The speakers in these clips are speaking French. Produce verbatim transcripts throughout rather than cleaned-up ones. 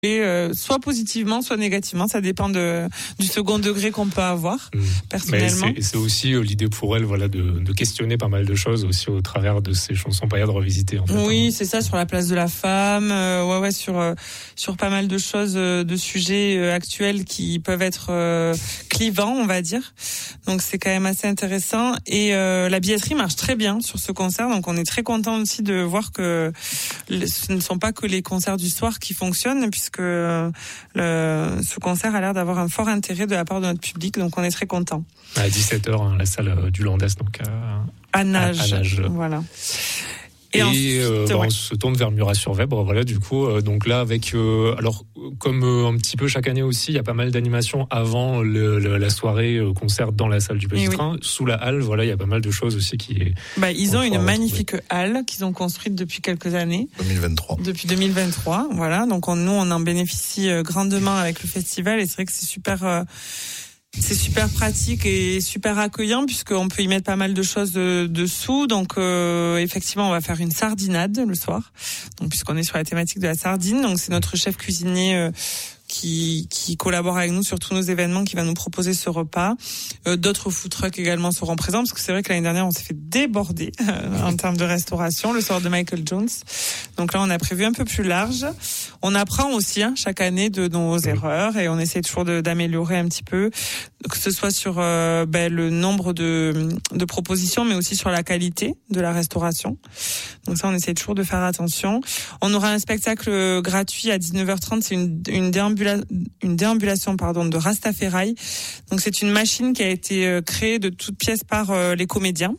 Et euh, soit positivement, soit négativement, ça dépend de du second degré qu'on peut avoir mmh. personnellement. Mais c'est, c'est aussi euh, l'idée pour elle, voilà, de, de questionner pas mal de choses aussi au travers de ces chansons paillardes revisitées. En fait, oui, hein. c'est ça, sur la place de la femme, euh, ouais, ouais, sur euh, sur pas mal de choses, euh, de sujets euh, actuels qui peuvent être euh, clivants, on va dire. Donc c'est quand même assez intéressant. Et euh, la billetterie marche très bien sur ce concert, donc on est très content aussi de voir que ce ne sont pas que les concerts du soir qui fonctionnent, puisque que le, ce concert a l'air d'avoir un fort intérêt de la part de notre public, donc on est très content. À dix-sept heures, hein, la salle du Landès, donc à, à Nage. À, à Nage. Voilà. Et, et ensuite, euh, bah, ouais. on se tourne vers Murat-sur-Vèbre, voilà, du coup, euh, donc là avec, euh, alors comme euh, un petit peu chaque année aussi, il y a pas mal d'animations avant le, le, la soirée euh, concert dans la salle du Petit et Train, oui. sous la halle, voilà, il y a pas mal de choses aussi qui. Bah, ils ont une magnifique halle qu'ils ont construite depuis quelques années. deux mille vingt-trois. Depuis deux mille vingt-trois, voilà, donc on, nous on en bénéficie euh, grandement avec le festival et c'est vrai que c'est super. Euh, C'est super pratique et super accueillant puisqu'on peut y mettre pas mal de choses de, dessous. Donc euh, effectivement, on va faire une sardinade le soir. Donc puisqu'on est sur la thématique de la sardine, donc c'est notre chef cuisinier euh, qui qui collabore avec nous sur tous nos événements, qui va nous proposer ce repas. Euh, d'autres food trucks également seront présents parce que c'est vrai que l'année dernière on s'est fait déborder euh, en termes de restauration le soir de Michael Jones. Donc là on a prévu un peu plus large. On apprend aussi hein, chaque année de nos erreurs et on essaie toujours de, d'améliorer un petit peu, que ce soit sur euh, ben, le nombre de de propositions, mais aussi sur la qualité de la restauration. Donc ça on essaie toujours de faire attention. On aura un spectacle gratuit à dix-neuf heures trente, c'est une une déambulation une déambulation pardon de Rastafari. Donc c'est une machine qui a été créée de toutes pièces par euh, les comédiens.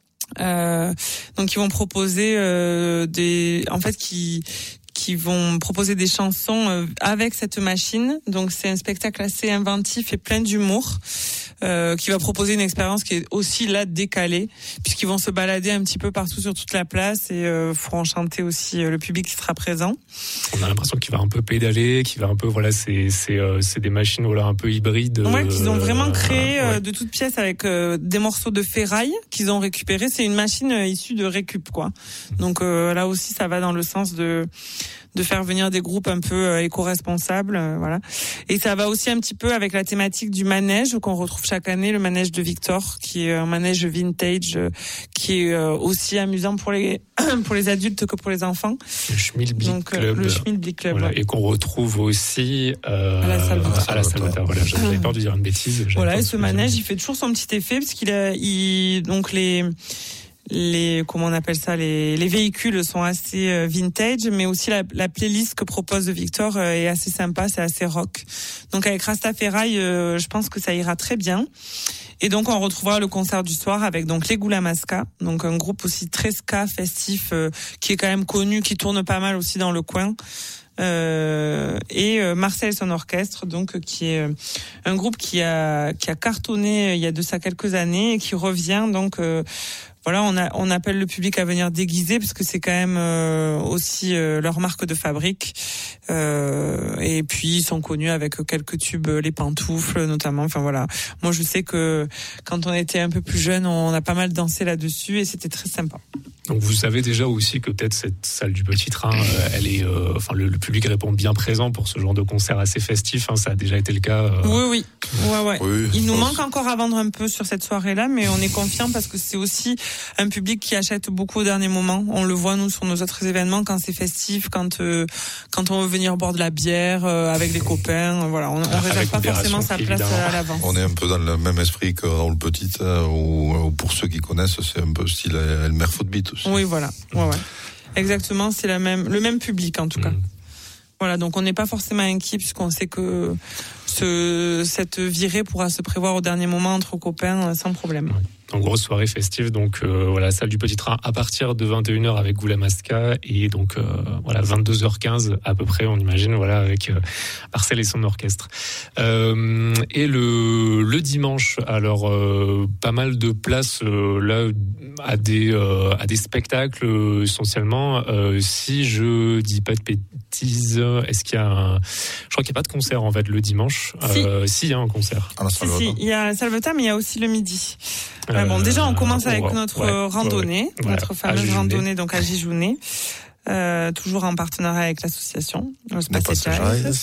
Euh, donc ils vont proposer euh, des en fait qui qui vont proposer des chansons euh, avec cette machine. Donc c'est un spectacle assez inventif et plein d'humour. Euh, qui va proposer une expérience qui est aussi là décalée, puisqu'ils vont se balader un petit peu partout sur toute la place et euh, feront chanter aussi euh, le public qui sera présent. On a l'impression qu'il va un peu pédaler, qu'il va un peu voilà, c'est c'est euh, c'est des machines voilà un peu hybrides. Ouais, qu'ils ont vraiment créé euh, euh, ouais. de toutes pièces avec euh, des morceaux de ferraille qu'ils ont récupérés. C'est une machine euh, issue de récup quoi. Mmh. Donc euh, là aussi ça va dans le sens de de faire venir des groupes un peu euh, éco-responsables, euh, voilà. Et ça va aussi un petit peu avec la thématique du manège qu'on retrouve chaque année, le manège de Victor, qui est un manège vintage, euh, qui est euh, aussi amusant pour les pour les adultes que pour les enfants. Le Schmilblick Donc, Club. Le Schmilblick Club. Voilà, ouais. Et qu'on retrouve aussi euh, à la salle à la salle. Voilà, j'avais peur de dire une bêtise. Voilà, et ce manège, il fait toujours son petit effet parce qu'il a, il donc les les comment on appelle ça les les véhicules sont assez euh, vintage, mais aussi la, la playlist que propose Victor euh, est assez sympa, c'est assez rock. Donc avec Rastafari, euh, je pense que ça ira très bien. Et donc on retrouvera le concert du soir avec donc les Goulamaska, donc un groupe aussi très ska festif euh, qui est quand même connu, qui tourne pas mal aussi dans le coin. Euh, et euh, Marcel et son orchestre, donc qui est euh, un groupe qui a qui a cartonné euh, il y a de ça quelques années et qui revient donc. Euh, Voilà, on, a, on appelle le public à venir déguiser parce que c'est quand même euh, aussi euh, leur marque de fabrique. Euh, et puis ils sont connus avec quelques tubes, les pantoufles notamment. Enfin voilà, moi je sais que quand on était un peu plus jeune, on a pas mal dansé là-dessus et c'était très sympa. Donc vous savez déjà aussi que peut-être cette salle du Petit Train, euh, elle est, euh, enfin le, le public répond bien présent pour ce genre de concert assez festif. Hein, ça a déjà été le cas. Euh... Oui, oui, ouais, ouais. Oui, Il nous manque encore à vendre un peu sur cette soirée-là, mais on est confiant parce que c'est aussi un public qui achète beaucoup au dernier moment. On le voit nous sur nos autres événements quand c'est festif, quand euh, quand on veut venir boire de la bière euh, avec les copains. Voilà, on, on réserve pas forcément sa place évidemment. À l'avant. On est un peu dans le même esprit que dans le Petit, euh, où, où pour ceux qui connaissent, c'est un peu style Elmer Footbeat. Oui, voilà. Ouais, ouais. Exactement, c'est la même, le même public en tout cas. Mmh. Voilà, donc on n'est pas forcément inquiet puisqu'on sait que ce, cette virée pourra se prévoir au dernier moment entre copains sans problème. Ouais. En grosse soirée festive, donc euh, voilà, salle du Petit Train à partir de vingt et une heures avec Goulamaska et donc euh, voilà vingt-deux heures quinze à peu près, on imagine, voilà avec euh, Marcel et son orchestre. Euh, et le le dimanche, alors euh, pas mal de places euh, là à des euh, à des spectacles euh, essentiellement. Euh, si je dis pas de bêtises, est-ce qu'il y a un... Je crois qu'il n'y a pas de concert en fait le dimanche. Si, euh, si il y a un concert. Ah, si, si, il y a Salvetat, mais il y a aussi le midi. Euh, bon, déjà, on commence avec ouais, notre ouais, randonnée, ouais, ouais. notre fameuse randonnée donc à Gijounet. Euh, toujours en partenariat avec l'association. Ne Passeggiare.